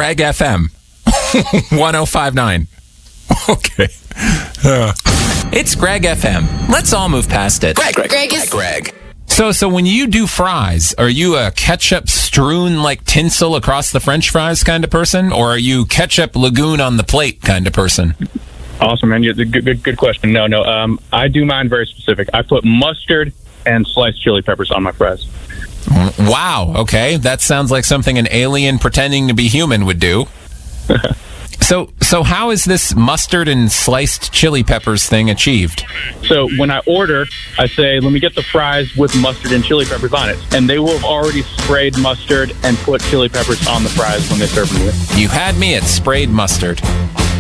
Greg FM 1059. Okay. It's Greg FM. Let's all move past it. Greg. So when you do fries, are you a ketchup strewn like tinsel across the French fries kind of person, or are you ketchup lagoon on the plate kind of person? Awesome, man. Good question. No. I do mine very specific. I put mustard and sliced chili peppers on my fries. Wow. Okay. That sounds like something an alien pretending to be human would do. So how is this mustard and sliced chili peppers thing achieved? So when I order, I say, let me get the fries with mustard and chili peppers on it. And they will have already sprayed mustard and put chili peppers on the fries when they serve them to me. You had me at sprayed mustard.